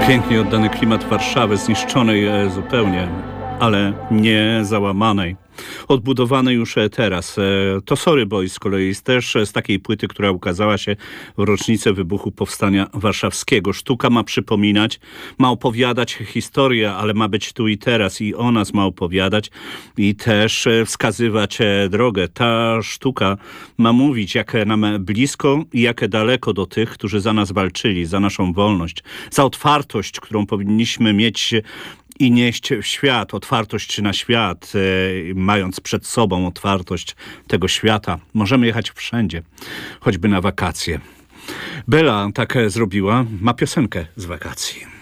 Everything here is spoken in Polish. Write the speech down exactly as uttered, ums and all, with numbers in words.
Pięknie oddany klimat Warszawy, zniszczonej zupełnie, ale nie załamanej. Odbudowany już teraz. To Sorry Boys z kolei jest też z takiej płyty, która ukazała się w rocznicę wybuchu Powstania Warszawskiego. Sztuka ma przypominać, ma opowiadać historię, ale ma być tu i teraz i o nas ma opowiadać i też wskazywać drogę. Ta sztuka ma mówić, jak nam blisko i jak daleko do tych, którzy za nas walczyli, za naszą wolność, za otwartość, którą powinniśmy mieć i nieść w świat, otwartość na świat, e, mając przed sobą otwartość tego świata. Możemy jechać wszędzie, choćby na wakacje. Bela tak zrobiła, ma piosenkę z wakacji.